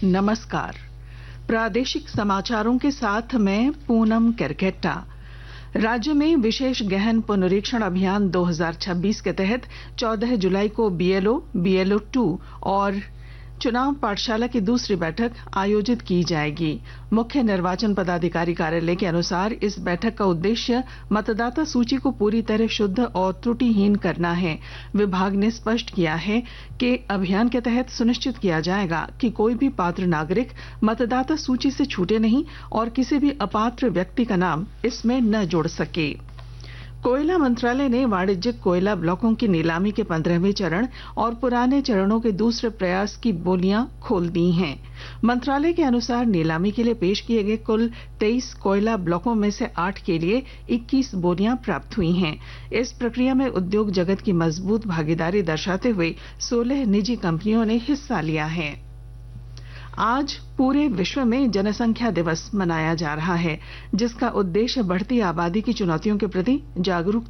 नमस्कार। प्रादेशिक समाचारों के साथ मैं पूनम केरकेट्टा। राज्य में विशेष गहन पुनरीक्षण अभियान 2026 के तहत 14 जुलाई को बीएलओ, बीएलओ 2 और चुनाव पाठशाला की दूसरी बैठक आयोजित की जाएगी। मुख्य निर्वाचन पदाधिकारी कार्यालय के अनुसार इस बैठक का उद्देश्य मतदाता सूची को पूरी तरह शुद्ध और त्रुटिहीन करना है। विभाग ने स्पष्ट किया है कि अभियान के तहत सुनिश्चित किया जाएगा कि कोई भी पात्र नागरिक मतदाता सूची से छूटे नहीं और किसी भी अपात्र व्यक्ति का नाम इसमें न जुड़ सके। कोयला मंत्रालय ने वाणिज्यिक कोयला ब्लॉकों की नीलामी के 15वें चरण और पुराने चरणों के दूसरे प्रयास की बोलियां खोल दी हैं। मंत्रालय के अनुसार नीलामी के लिए पेश किए गए कुल 23 कोयला ब्लॉकों में से 8 के लिए 21 बोलियां प्राप्त हुई हैं। इस प्रक्रिया में उद्योग जगत की मजबूत भागीदारी दर्शाते हुए 16 निजी कंपनियों ने हिस्सा लिया है। आज पूरे विश्व में जनसंख्या दिवस मनाया जा रहा है, जिसका उद्देश्य बढ़ती आबादी की चुनौतियों के प्रति जागरूकता